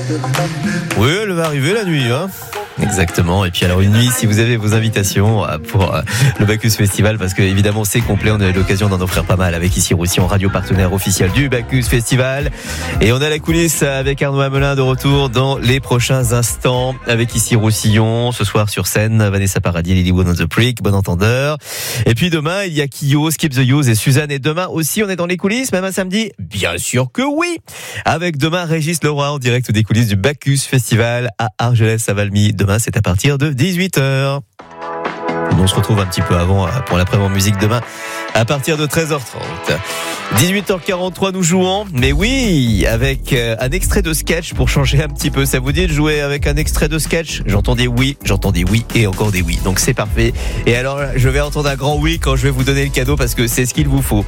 Oui, elle va arriver la nuit, hein. Exactement. Et puis alors une nuit, si vous avez vos invitations pour le Bacchus Festival, parce que évidemment c'est complet, on a eu l'occasion d'en offrir pas mal avec Ici Roussillon, radio partenaire officiel du Bacchus Festival. Et on a la coulisse avec Arnaud Hamelin de retour dans les prochains instants avec Ici Roussillon. Ce soir sur scène, Vanessa Paradis, Lilywood on the Prick, bon entendeur. Et puis demain, il y a Kyo, Skip the Use et Suzanne. Et demain aussi, on est dans les coulisses, même un samedi. Bien sûr que oui. Avec demain Régis Leroy en direct des coulisses du Bacchus Festival à Argelès-à-Valmy. Demain, c'est à partir de 18h. On se retrouve un petit peu avant pour l'après-midi musique demain à partir de 13h30. 18h43, nous jouons. Mais oui, avec un extrait de sketch pour changer un petit peu. Ça vous dit de jouer avec un extrait de sketch? J'entends des oui et encore des oui. Donc c'est parfait. Et alors, je vais entendre un grand oui quand je vais vous donner le cadeau parce que c'est ce qu'il vous faut.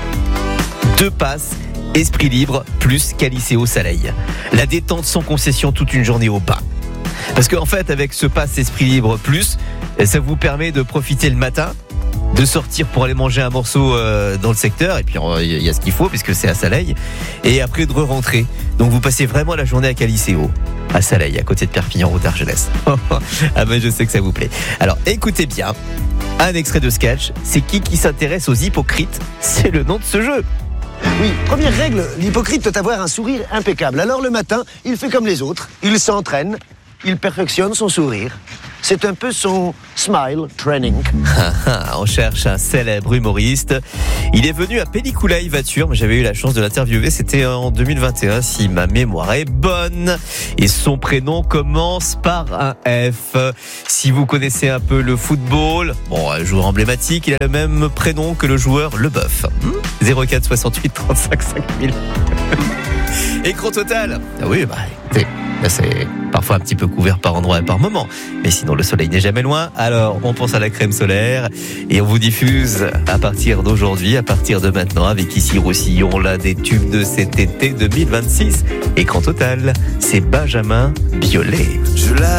2 passes Esprit Libre plus Caliceo Soleil. La détente sans concession toute une journée au bas. Parce qu'en fait, avec ce pass Esprit Libre Plus, ça vous permet de profiter le matin, de sortir pour aller manger un morceau dans le secteur, et puis il y a ce qu'il faut, puisque c'est à Saleil, et après de re-rentrer. Donc vous passez vraiment la journée à Caliceo, à Saleil, à côté de Perpignan, route Argelès. Ah ben je sais que ça vous plaît. Alors écoutez bien, un extrait de sketch, c'est qui s'intéresse aux hypocrites? C'est le nom de ce jeu. Oui, première règle, l'hypocrite doit avoir un sourire impeccable. Alors le matin, il fait comme les autres, il s'entraîne, il perfectionne son sourire. C'est un peu son smile training. On cherche un célèbre humoriste. Il est venu à Pelliculaï-Vature. J'avais eu la chance de l'interviewer. C'était en 2021, si ma mémoire est bonne. Et son prénom commence par un F. Si vous connaissez un peu le football, un joueur emblématique, il a le même prénom que le joueur Leboeuf. 04 68 35 5000. Écran total. Ah oui, écoutez. Là, c'est parfois un petit peu couvert par endroits et par moments. Mais sinon, le soleil n'est jamais loin. Alors, on pense à la crème solaire. Et on vous diffuse à partir d'aujourd'hui, à partir de maintenant, avec Ici Roussillon, l'un des tubes de cet été 2026. Écran total, c'est Benjamin Biolay.